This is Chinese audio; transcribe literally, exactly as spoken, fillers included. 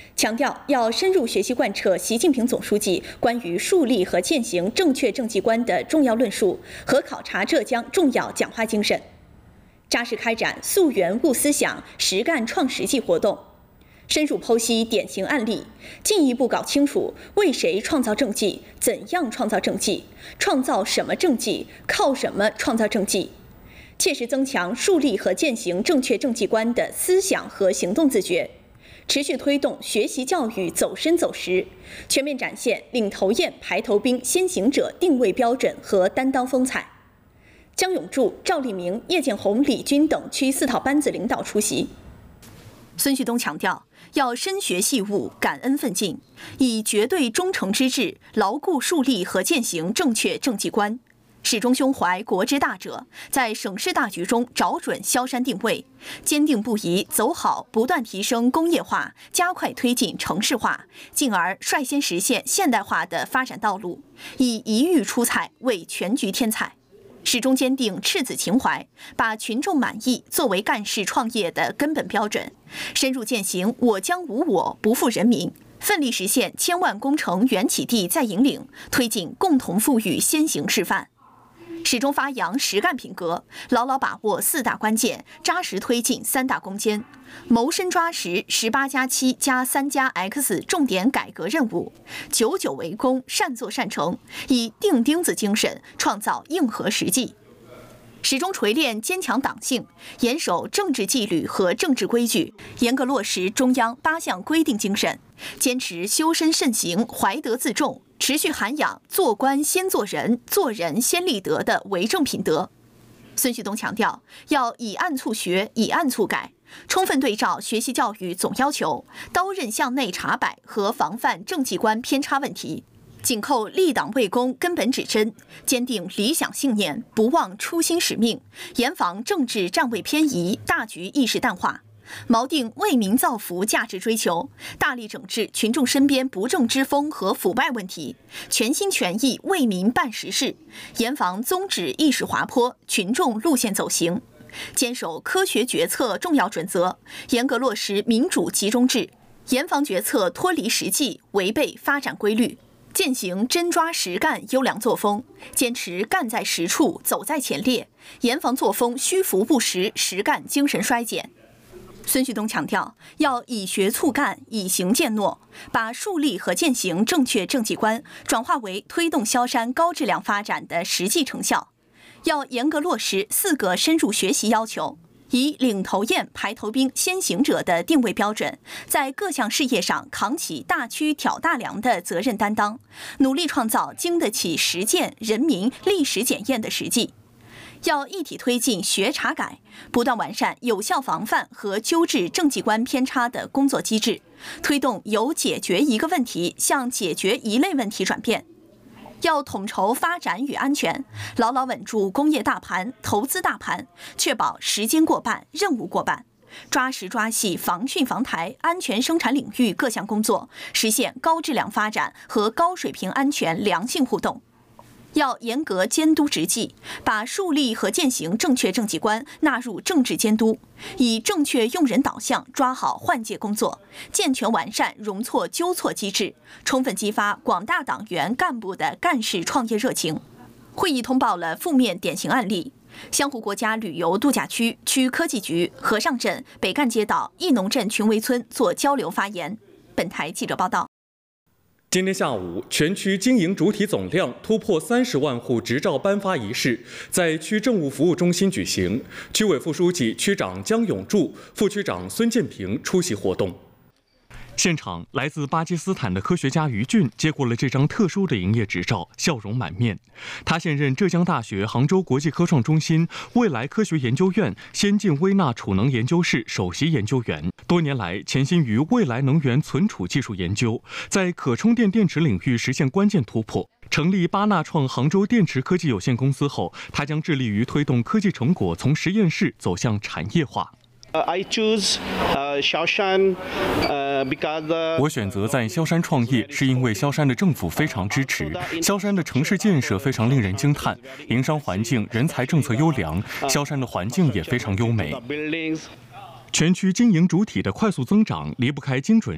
强调要深入学习贯彻习近平总书记关于树立和践行正确政绩观的重要论述和考察浙江重要讲话精神，扎实开展溯源悟思想、实干创实际活动，深入剖析典型案例，进一步搞清楚为谁创造政绩、怎样创造政绩、创造什么政绩、靠什么创造政绩，切实增强树立和践行正确政绩观的思想和行动自觉，持续推动学习教育走深走实，全面展现领头雁、排头兵、先行者定位标准和担当风采。姜永柱、赵立明、叶建红、李军等区四套班子领导出席。孙旭东强调，要深学细悟、感恩奋进，以绝对忠诚之志，牢固树立和践行正确政绩观，始终胸怀国之大者，在省市大局中找准萧山定位，坚定不移走好不断提升工业化、加快推进城市化，进而率先实现现代化的发展道路，以一遇出彩为全局添彩。始终坚定赤子情怀，把群众满意作为干事创业的根本标准，深入践行我将无我，不负人民，奋力实现千万工程源起地再引领，推进共同富裕先行示范。始终发扬实干品格，牢牢把握四大关键，扎实推进三大攻坚，谋深抓实十八加七加三加 X 重点改革任务，久久为功，善作善成，以钉钉子精神创造硬核实际。始终锤炼坚强党性，严守政治纪律和政治规矩，严格落实中央八项规定精神，坚持修身慎行、怀德自重，持续涵养做官先做人、做人先立德的为政品德。孙旭东强调，要以案促学、以案促改，充分对照学习教育总要求，刀刃向内查摆和防范政绩观偏差问题，紧扣立党为公根本指针，坚定理想信念，不忘初心使命，严防政治站位偏移、大局意识淡化，锚定为民造福价值追求，大力整治群众身边不正之风和腐败问题，全心全意为民办实事，严防宗旨意识滑坡、群众路线走形，坚守科学决策重要准则，严格落实民主集中制，严防决策脱离实际、违背发展规律。践行真抓实干优良作风，坚持干在实处、走在前列，严防作风虚浮不实、实干精神衰减。孙旭东强调，要以学促干，以行践诺，把树立和践行正确政绩观转化为推动萧山高质量发展的实际成效。要严格落实四个深入学习要求，以领头雁、排头兵、先行者的定位标准，在各项事业上扛起大区挑大梁的责任担当，努力创造经得起实践、人民历史检验的实际。要一体推进学查改，不断完善有效防范和纠治政绩观偏差的工作机制，推动由解决一个问题向解决一类问题转变。要统筹发展与安全，牢牢稳住工业大盘、投资大盘，确保时间过半、任务过半，抓实抓细防汛防台、安全生产领域各项工作，实现高质量发展和高水平安全良性互动。要严格监督执纪，把树立和践行正确政绩观纳入政治监督，以正确用人导向抓好换届工作，健全完善容错纠错机制，充分激发广大党员干部的干事创业热情。会议通报了负面典型案例：湘湖国家旅游度假区区科技局和尚镇北干街道义农镇群围村做交流发言。本台记者报道。 今天下午，全区经营主体总量突破三十万户执照颁发仪式在区政务服务中心举行。区委副书记、区长姜永柱、副区长孙建平出席活动。现场，来自巴基斯坦的科学家于俊接过了这张特殊的营业执照，笑容满面。他现任浙江大学杭州国际科创中心未来科学研究院先进微纳储能研究室首席研究员，多年来潜心于未来能源存储技术研究，在可充电电池领域实现关键突破。成立巴纳创杭州电池科技有限公司后，他将致力于推动科技成果从实验室走向产业化。 Uh, I choose uh, Shaoshan uh, because uh, 我选择在萧山创业，是因为萧山的政府非常支持，萧山的城市建设非常令人惊叹，营商环境、人才政策优良，萧山的环境也非常优美。全区经营主体的快速增长离不开精准